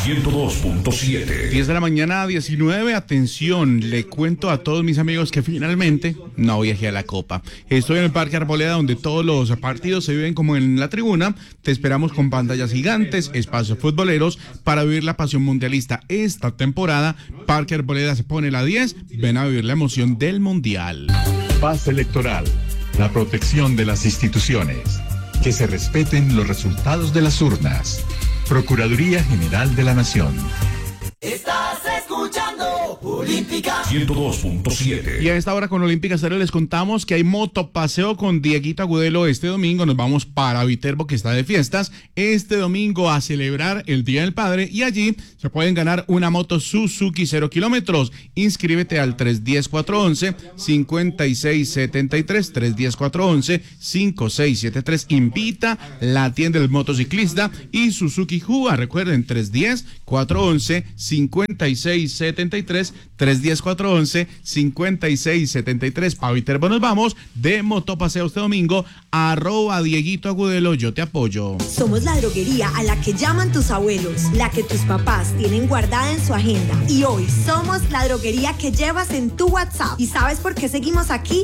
102.7. 10 de la mañana, 19. Atención, le cuento a todos mis amigos que finalmente no viajé a la Copa. Estoy en el Parque Arboleda, donde todos los partidos se viven como en la tribuna. Te esperamos con pantallas gigantes, espacios futboleros para vivir la pasión mundialista. Esta temporada, Parque Arboleda se pone la 10. Ven a vivir la emoción del Mundial. Paz electoral, la protección de las instituciones, que se respeten los resultados de las urnas. Procuraduría General de la Nación. Estás escuchando Olímpica 102.7. Y a esta hora con Olímpica Estéreo les contamos que hay motopaseo con Dieguito Agudelo este domingo. Nos vamos para Viterbo, que está de fiestas, este domingo a celebrar el Día del Padre, y allí se pueden ganar una moto Suzuki 0 kilómetros. Inscríbete al 310-411-5673, 310-411-5673. Invita la tienda del motociclista y Suzuki Juga. Recuerden, 310-411-5673, 310-411-5673. Pa' Viterbo nos vamos de motopaseo este domingo. @Dieguito Agudelo, yo te apoyo. Somos la droguería a la que llaman tus abuelos, la que tus papás tienen guardada en su agenda. Y hoy somos la droguería que llevas en tu WhatsApp. ¿Y sabes por qué seguimos aquí?